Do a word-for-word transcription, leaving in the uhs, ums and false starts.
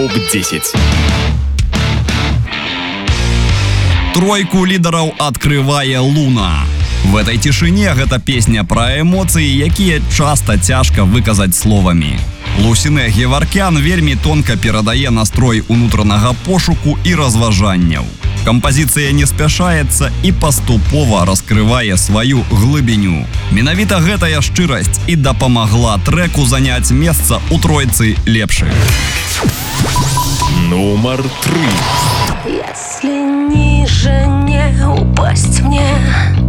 топ десять. Тройку лідараў открывае Луна. В этой тишине гэта песня пра эмоцыі, якія часта цяжка выказаць словамі. Лусінэ Геваркян вельмі тонка перадае настрой унутранага пошуку і разважанняў. Кампазіцыя не спяшаецца і паступова раскрывае сваю глыбіню. Менавіта гэтая шчырасць і дапамагла трэку заняць месца ў тройцы лепшых. Нумар три. Если ниже не упасть мне,